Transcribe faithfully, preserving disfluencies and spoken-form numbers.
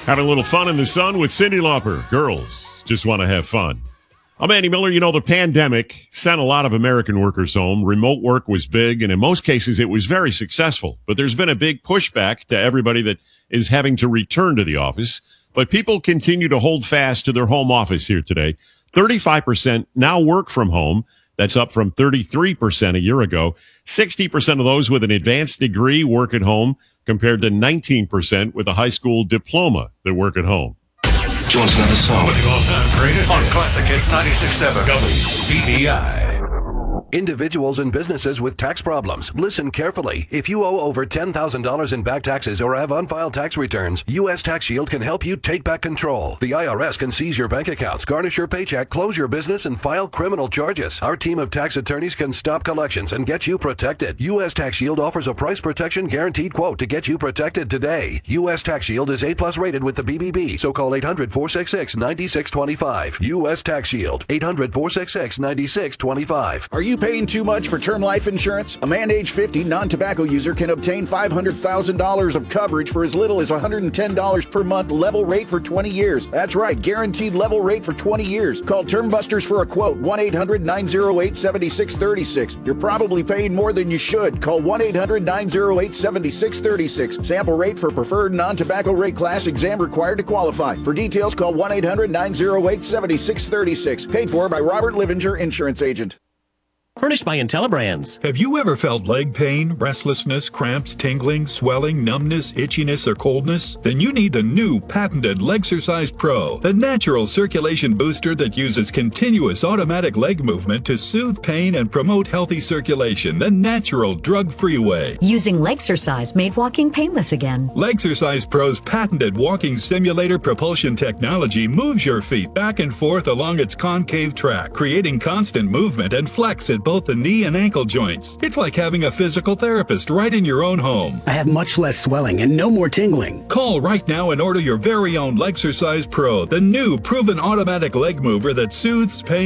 Had a little fun in the sun with Cyndi Lauper. Girls just want to have fun. I'm Andy Miller. You know, the pandemic sent a lot of American workers home. Remote work was big, and in most cases, it was very successful. But there's been a big pushback to everybody that is having to return to the office. But people continue to hold fast to their home office here today. thirty-five percent now work from home. That's up from thirty-three percent a year ago. sixty percent of those with an advanced degree work at home, compared to nineteen percent with a high school diploma that work at home. Joins another song with the all-time greatest on Classic Hits ninety-six point seven W B E I. Individuals and businesses with tax problems, listen carefully. If you owe over ten thousand dollars in back taxes or have unfiled tax returns, U S Tax Shield can help you take back control. The I R S can seize your bank accounts, garnish your paycheck, close your business, and file criminal charges. Our team of tax attorneys can stop collections and get you protected. U S Tax Shield offers a price protection guaranteed quote to get you protected today. U S Tax Shield is A plus rated with the B B B, so call eight hundred, four six six, nine six two five. U S Tax Shield, eight hundred, four six six, nine six two five. Are you paying too much for term life insurance? A man age fifty non-tobacco user can obtain five hundred thousand dollars of coverage for as little as one hundred ten dollars per month, level rate for twenty years. That's right, guaranteed level rate for twenty years. Call Term Busters for a quote, one eight hundred, nine oh eight, seven six three six. You're probably paying more than you should. Call one eight hundred, nine oh eight, seven six three six. Sample rate for preferred non-tobacco rate class, exam required to qualify. For details, call one eight hundred, nine oh eight, seven six three six. Paid for by Robert Livinger, Insurance Agent. Furnished by IntelliBrands. Have you ever felt leg pain, restlessness, cramps, tingling, swelling, numbness, itchiness, or coldness? Then you need the new patented Legsercise Pro, the natural circulation booster that uses continuous automatic leg movement to soothe pain and promote healthy circulation the natural drug-free way. Using Legsercise made walking painless again. Legsercise Pro's patented walking simulator propulsion technology moves your feet back and forth along its concave track, creating constant movement and flex at both the knee and ankle joints. It's like having a physical therapist right in your own home. I have much less swelling and no more tingling. Call right now and order your very own Legsercise Pro, the new proven automatic leg mover that soothes pain